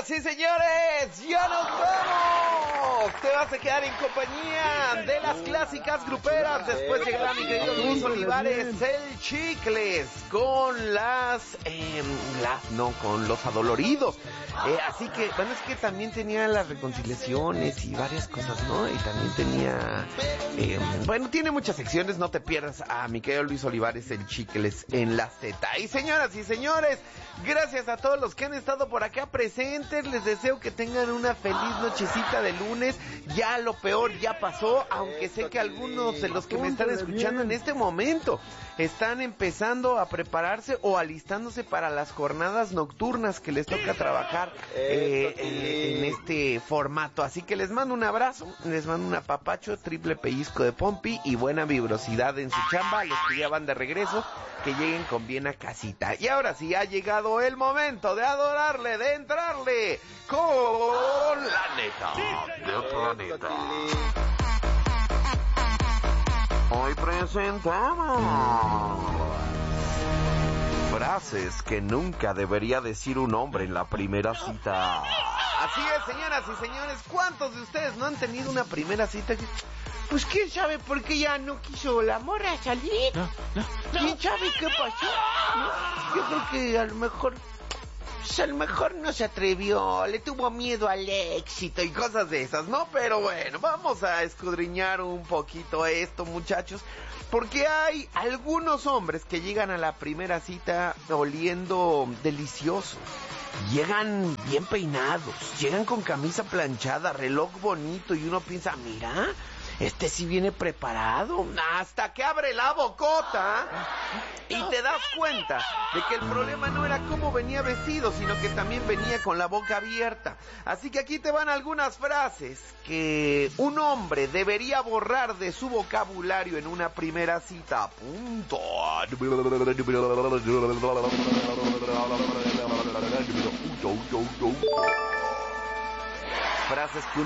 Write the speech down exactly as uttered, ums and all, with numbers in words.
Señoras y señores, ya nos vamos. Te vas a quedar en compañía de las clásicas gruperas. Después llegará mi querido Luis Olivares, el Chicles, con las, eh, las, no, con los Adoloridos. Eh, así que, bueno, es que también tenía las reconciliaciones y varias cosas, ¿no? Y también tenía, eh, bueno, tiene muchas secciones. No te pierdas a mi querido Luis Olivares, el Chicles, en la Z. Y señoras y señores, gracias a todos los que han estado por acá presentes. Les deseo que tengan una feliz nochecita de lunes. Ya lo peor ya pasó, aunque sé que algunos de los que me están escuchando en este momento están empezando a prepararse o alistándose para las jornadas nocturnas que les toca trabajar eh, eh, en este formato. Así que les mando un abrazo, les mando un apapacho, triple pellizco de pompi y buena vibrosidad en su chamba. Los que ya van de regreso, que lleguen con bien a casita. Y ahora sí ha llegado el momento de adorarle, de entrarle con la neta del planeta. Hoy presentamos frases que nunca debería decir un hombre en la primera cita. Así es, señoras y señores, ¿cuántos de ustedes no han tenido una primera cita? Pues quién sabe por qué ya no quiso la morra salir. No, no, no. ¿Quién sabe qué pasó? ¿No? Yo creo que a lo mejor, pues a lo mejor no se atrevió, le tuvo miedo al éxito y cosas de esas, ¿no? Pero bueno, vamos a escudriñar un poquito esto, muchachos, porque hay algunos hombres que llegan a la primera cita oliendo delicioso. Llegan bien peinados, llegan con camisa planchada, reloj bonito y uno piensa, mira, este sí viene preparado. Hasta que abre la bocota y te das cuenta de que el problema no era cómo venía vestido, sino que también venía con la boca abierta. Así que aquí te van algunas frases que un hombre debería borrar de su vocabulario en una primera cita. Punto. Frases que